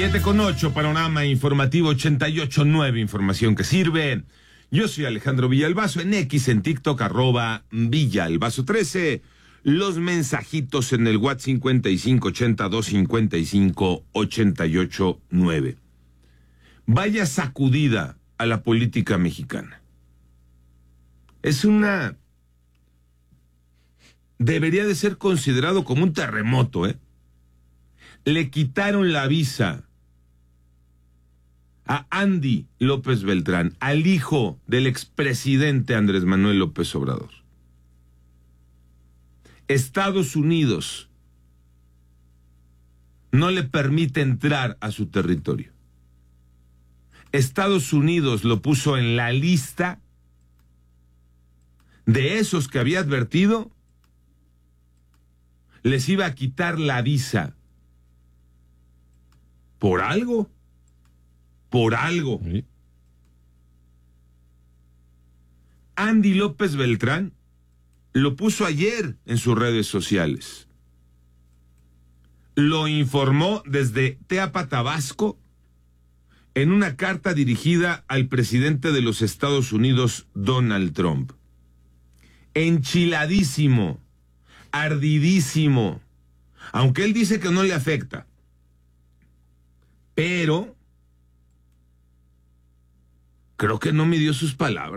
7:08, panorama informativo 88.9, información que sirve. Yo soy Alejandro Villalbazo, en X, en TikTok, @Villalbazo13. Los mensajitos en el WhatsApp 5580-255-889. Vaya sacudida a la política mexicana. Debería de ser considerado como un terremoto, ¿eh? Le quitaron la visa a Andy López Beltrán, al hijo del expresidente Andrés Manuel López Obrador. Estados Unidos no le permite entrar a su territorio. Estados Unidos lo puso en la lista de esos que había advertido les iba a quitar la visa. Por algo. Sí. Andy López Beltrán lo puso ayer en sus redes sociales. Lo informó desde Teapa, Tabasco, en una carta dirigida al presidente de los Estados Unidos, Donald Trump. Enchiladísimo, ardidísimo, aunque él dice que no le afecta. Pero creo que no midió sus palabras.